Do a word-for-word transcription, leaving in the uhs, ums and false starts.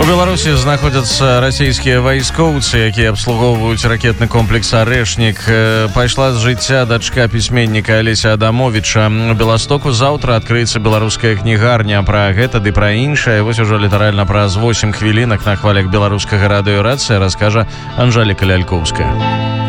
Беларусі знаходзяцца расійскія вайскоўцы, якія абслугоўваюць ракетны комплекс «Арэшнік». Пайшла з жыцця дачка пісьменніка Алеся Адамовіча. У Беластоку заўтра адкрыецца беларуская кнігарня. Пра гэта ды пра іншае вось ужо літаральна праз восем хвілінак на хвалях беларускага радыё «Рацыя» раскажа Анжэліка Лялькоўская.